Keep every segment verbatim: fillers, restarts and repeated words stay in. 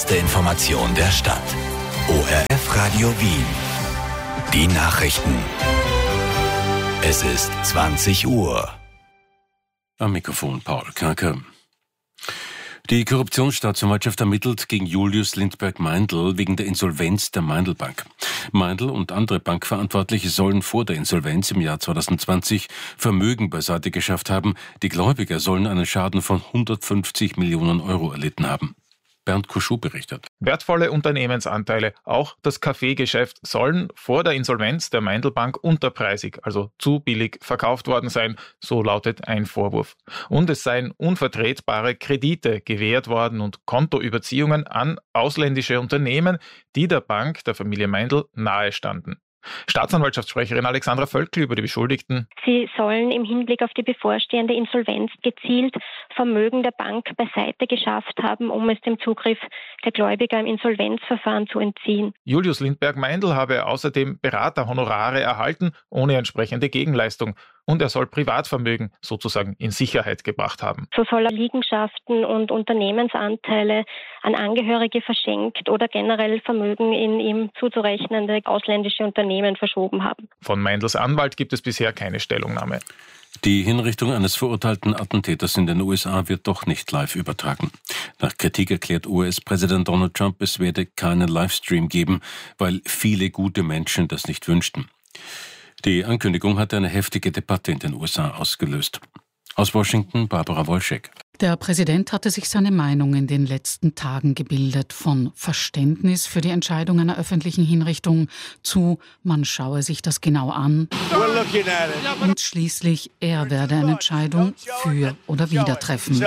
Die Information der Stadt. O R F Radio Wien. Die Nachrichten. Es ist zwanzig Uhr. Am Mikrofon Paul Kranker. Die Korruptionsstaatsanwaltschaft ermittelt gegen Julius Lindberg-Meindl wegen der Insolvenz der Meindl Bank. Meindl und andere Bankverantwortliche sollen vor der Insolvenz im Jahr zwanzig zwanzig Vermögen beiseite geschafft haben. Die Gläubiger sollen einen Schaden von hundertfünfzig Millionen Euro erlitten haben. Bernd Kuschuh berichtet. Wertvolle Unternehmensanteile, auch das Kaffeegeschäft, sollen vor der Insolvenz der Meindl Bank unterpreisig, also zu billig verkauft worden sein, so lautet ein Vorwurf. Und es seien unvertretbare Kredite gewährt worden und Kontoüberziehungen an ausländische Unternehmen, die der Bank der Familie Meindl nahestanden. Staatsanwaltschaftssprecherin Alexandra Völkl über die Beschuldigten. Sie sollen im Hinblick auf die bevorstehende Insolvenz gezielt Vermögen der Bank beiseite geschafft haben, um es dem Zugriff der Gläubiger im Insolvenzverfahren zu entziehen. Julius Lindberg-Meindl habe außerdem Beraterhonorare erhalten, ohne entsprechende Gegenleistung. Und er soll Privatvermögen sozusagen in Sicherheit gebracht haben. So soll er Liegenschaften und Unternehmensanteile an Angehörige verschenkt oder generell Vermögen in ihm zuzurechnende ausländische Unternehmen verschoben haben. Von Meindls Anwalt gibt es bisher keine Stellungnahme. Die Hinrichtung eines verurteilten Attentäters in den U S A wird doch nicht live übertragen. Nach Kritik erklärt U S-Präsident Donald Trump, es werde keinen Livestream geben, weil viele gute Menschen das nicht wünschten. Die Ankündigung hat eine heftige Debatte in den U S A ausgelöst. Aus Washington, Barbara Wolschek. Der Präsident hatte sich seine Meinung in den letzten Tagen gebildet, von Verständnis für die Entscheidung einer öffentlichen Hinrichtung zu, man schaue sich das genau an und schließlich, er werde eine Entscheidung für oder wider treffen.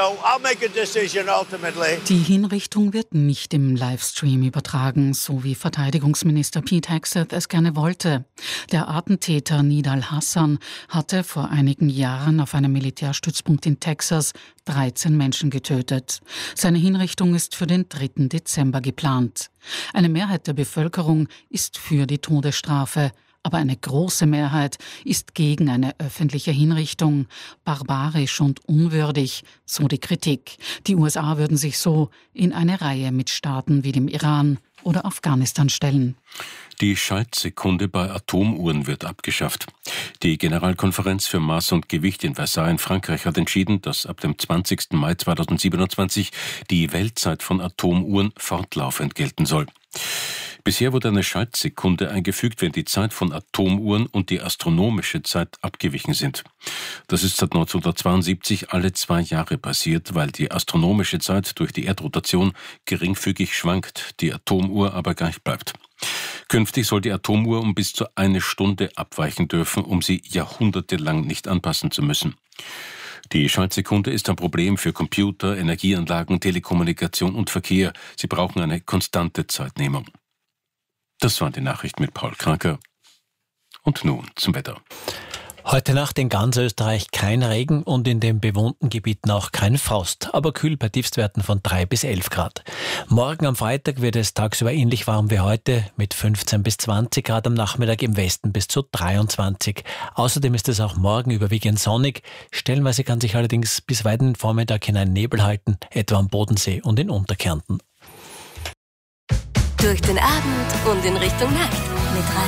Die Hinrichtung wird nicht im Livestream übertragen, so wie Verteidigungsminister Pete Hegseth es gerne wollte. Der Attentäter Nidal Hassan hatte vor einigen Jahren auf einem Militärstützpunkt in Texas dreizehn Menschen getötet. Seine Hinrichtung ist für den dritten Dezember geplant. Eine Mehrheit der Bevölkerung ist für die Todesstrafe, aber eine große Mehrheit ist gegen eine öffentliche Hinrichtung. Barbarisch und unwürdig, so die Kritik. Die U S A würden sich so in eine Reihe mit Staaten wie dem Iran oder Afghanistan stellen. Die Schaltsekunde bei Atomuhren wird abgeschafft. Die Generalkonferenz für Maß und Gewicht in Versailles in Frankreich hat entschieden, dass ab dem zwanzigsten Mai zweitausendsiebenundzwanzig die Weltzeit von Atomuhren fortlaufend gelten soll. Bisher wurde eine Schaltsekunde eingefügt, wenn die Zeit von Atomuhren und die astronomische Zeit abgewichen sind. Das ist seit neunzehnhundertzweiundsiebzig alle zwei Jahre passiert, weil die astronomische Zeit durch die Erdrotation geringfügig schwankt, die Atomuhr aber gleich bleibt. Künftig soll die Atomuhr um bis zu eine Stunde abweichen dürfen, um sie jahrhundertelang nicht anpassen zu müssen. Die Schaltsekunde ist ein Problem für Computer, Energieanlagen, Telekommunikation und Verkehr. Sie brauchen eine konstante Zeitnehmung. Das waren die Nachrichten mit Paul Kranker. Und nun zum Wetter. Heute Nacht in ganz Österreich kein Regen und in den bewohnten Gebieten auch kein Frost, aber kühl bei Tiefstwerten von drei bis elf Grad. Morgen am Freitag wird es tagsüber ähnlich warm wie heute, mit fünfzehn bis zwanzig Grad am Nachmittag, im Westen bis zu dreiundzwanzig. Außerdem ist es auch morgen überwiegend sonnig. Stellenweise kann sich allerdings bis weit in den Vormittag hinein Nebel halten, etwa am Bodensee und in Unterkärnten. Durch den Abend und in Richtung Nacht mit